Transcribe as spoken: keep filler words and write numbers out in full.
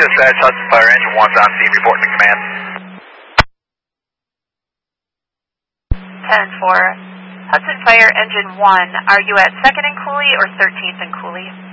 Dispatch, Hudson Fire Engine one's on scene, reporting to command. ten four. Hudson Fire Engine one, are you at second and Cooley or thirteenth and Cooley?